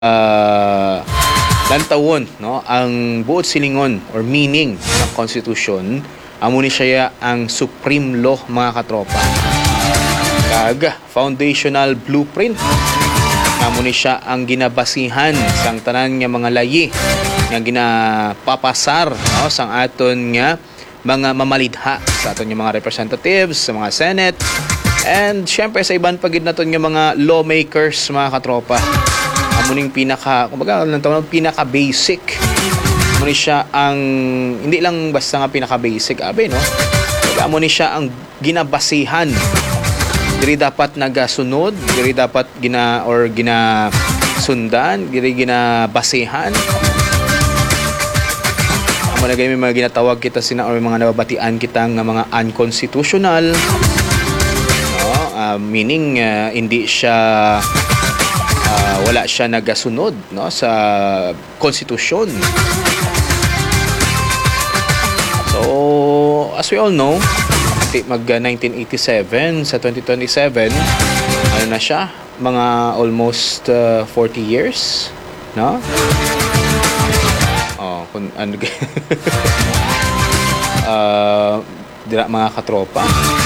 lantawon no ang buot silingon or meaning ng konstitusyon amo ni siya ang supreme law mga katropa kag foundational blueprint amo ni siya ang ginabasihan sang tanan nga mga layi nga ginapapasar no sang aton nga mga mamalidha sa aton nga mga representatives sa mga Senate and syempre sa iban pagid naton nga mga lawmakers mga katropa. Amo ning pinaka basic. Amo ni siya ang hindi lang basta nga pinaka basic abe no. Amo ni siya ang ginabasihan. Diri dapat nagasunod, diri dapat ginasundan, diri ginabasihan. Amo na may mga ginatawag kita sina or mga nababatian kita nga mga unconstitutional. No, meaning hindi siya wala siya nagasunod no sa konstitusyon. So as we all know, mag 1987 sa 2027 ano na siya mga almost 40 years no kung ano dira mga katropa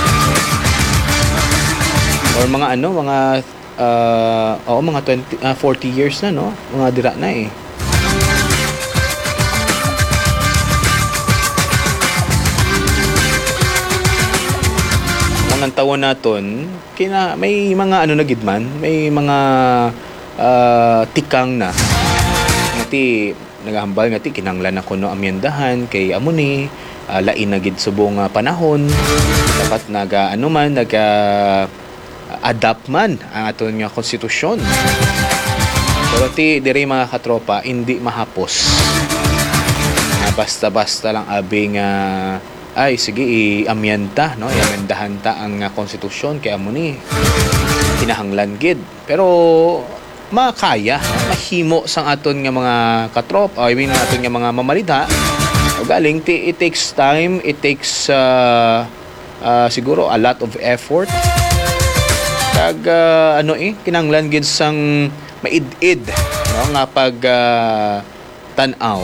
or mga mga 40 years na no mga dira na eh. Ang tawon naton may mga na gidman, may mga tikang na ngati nagahambal ngati kinahanglan ako no amyendahan kay amo ni lain na gid subong panahon dapat adapt man ang aton nga konstitusyon. Pero diri mga katropa hindi mahapos basta-basta lang abi nga ay sige i-amyenda no i-amendahan ta ang konstitusyon kay amo ni kinahanglan gid pero makaya mahimo sang aton nga mga katropa aton nga mga mamalidha o galing it takes time, it takes siguro a lot of effort kag kinahanglan gid sang maid-id no nga pag tan-aw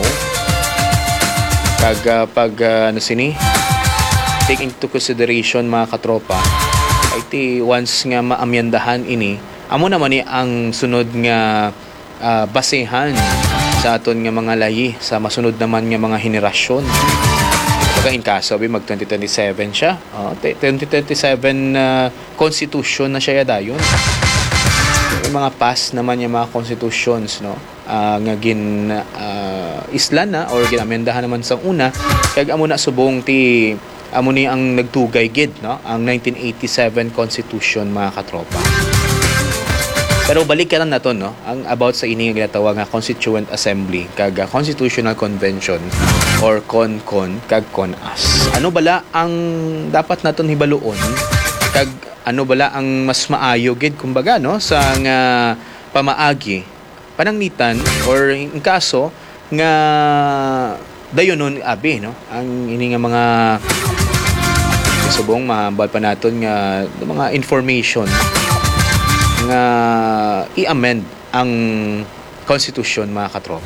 kag pag take into consideration mga katropa ay once nga maamyandahan ini amo naman ni ang sunod nga basehan sa aton nga mga layi sa masunod naman nga mga henerasyon. Pagka in kaso mag 2027 siya 2027 constitution na siya dayon. May mga past naman yung mga constitutions no nga islan na or ginamendahan naman sa una kag amo na subong amo ni ang nagtugay gid no ang 1987 constitution mga katropa. Pero balik ka lang naton no ang about sa ini nga ginatawag nga Constituent Assembly kag Constitutional Convention or CONCON kag CONAS. Ano bala ang dapat naton hibaluon kag ano bala ang mas maayo gid kumbaga no sa nga pamaagi pananglitan or in kaso nga dayonon abi no ang ini nga mga subong mahambal pa naton nga mga information nga i-amend ang konstitusyon mga katropa.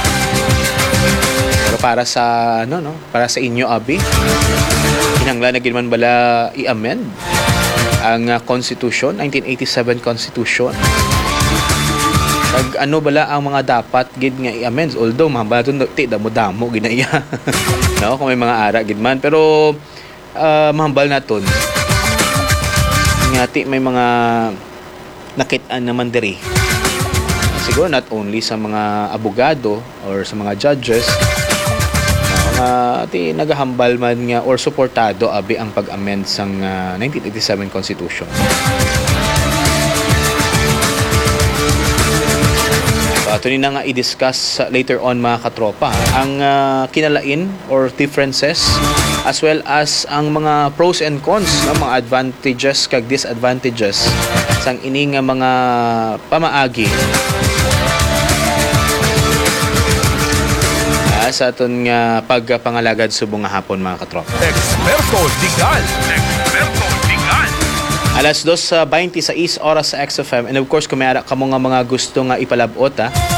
Pero para sa para sa inyo abi kinahanglan na gid man bala i-amend ang Constitution 1987 Constitution. Kag ano bala ang mga dapat gid nga i-amend although mahambal naton damo ginaya no kung may mga ara gid man pero mahambal naton nga may mga nakit-an naman diri siguro not only sa mga abogado or sa mga judges nagahambal man nga or suportado abi ang pag-amend sang 1987 Constitution. Ito na nga i-discuss later on mga katropa ang kinalain or differences as well as ang mga pros and cons mga advantages kag disadvantages sang ini nga mga pamaagi sa aton nga pagpangalagad subong nga hapon mga katropa. Eksperto Legal. Alas 2:26 oras sa XFM. And of course, kung may ara ka mo nga mga gusto nga ipalabot,